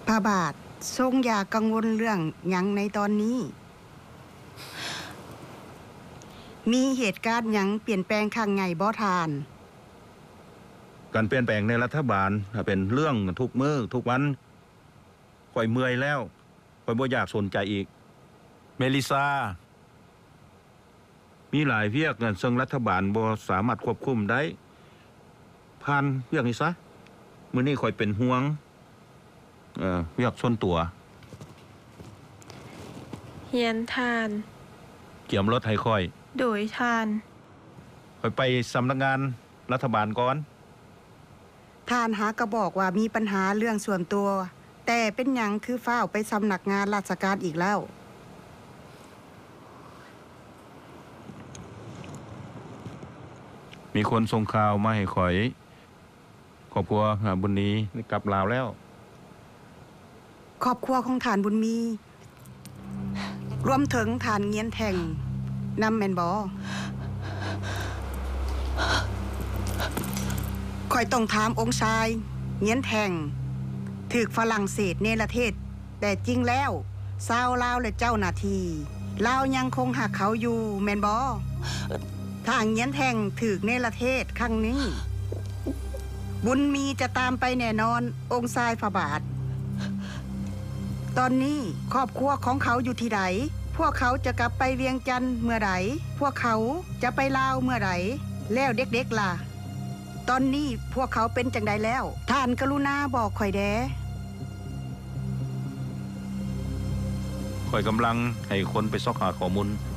พระบาททรงอย่ากังวลเรื่องหยังในตอนนี้ มีเหตุการณ์หยังเปลี่ยนแปลงข้างใหญ่บ่ทานการเปลี่ยนแปลงในรัฐบาลเป็นเรื่องทุกมื้อทุกวันข่อยเมื่อยแล้วข่อยบ่อยากสนใจอีกเมลิซามีหลายเวียกซึ่งรัฐบาลบ่สามารถควบคุมได้ผ่านเวียกนี้ซะมื้อนี้ข่อยเป็นห่วงเวียกส่วนตัวเฮียนทานเกี่ยมรถให้ข่อยโดยทานข่อยไปสำนักงานรัฐบาลก่อนท่านหาก็บอกว่ามีปัญหาเรื่องส่วนตัวแต่เป็นหยังคือฟ้าวไปสำนักงานราชการอีกแล้วมีคนส่งข่าวมาให้ข่อยครอบครัวบุญนี้กลับลาวแล้วครอบครัวของท่านบุญมีรวมถึงท่านเงียนแท่งนำแม่นบ่ข่อยต้องถามองค์ชายเงียนแท่งถูกฝรั่งเศสเนรเทศแต่จริงแล้วชาวลาวและเจ้าหน้าที่ลาวยังคงหักเขาอยู่แม่นบ่ถ้าเงียนแท่งถูกเนรเทศครั้งนี้บุญมีจะตามไปแน่นอนองค์ชายพระบาทตอนนี้ครอบครัวของเขาอยู่ที่ไหนพวกเขาจะกลับไปเวียงจันทน์เมื่อไหร่พวกเขาจะไปลาวเมื่อไหร่แล้วเด็กๆล่ะตอนนี้พวกเขาเป็นจังใดแล้วท่านกรุณาบอกข่อยแดข่อยกำลังให้คนไปซอกหาข้อมูล